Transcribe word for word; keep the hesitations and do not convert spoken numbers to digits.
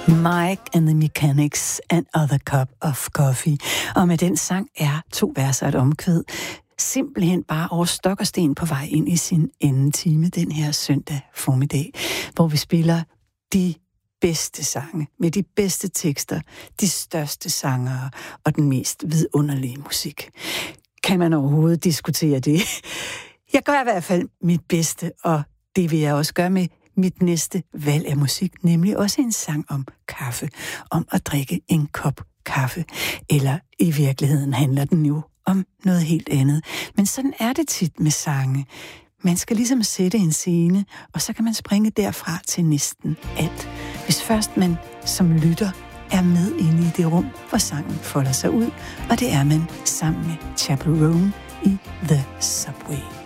Mike and the Mechanics, Another Cup of Coffee. Og med den sang er to verser et omkvæd. Simpelthen bare over stok og sten på vej ind i sin anden time den her søndag formiddag, hvor vi spiller de bedste sange, med de bedste tekster, de største sangere og den mest vidunderlige musik. Kan man overhovedet diskutere det? Jeg gør i hvert fald mit bedste, og det vil jeg også gøre med mit næste valg af musik, nemlig også en sang om kaffe, om at drikke en kop kaffe. Eller i virkeligheden handler den jo om noget helt andet. Men sådan er det tit med sange. Man skal ligesom sætte en scene, og så kan man springe derfra til næsten alt. Hvis først man som lytter er med inde i det rum, hvor sangen folder sig ud, og det er man sammen med Chappell Roan i The Subway.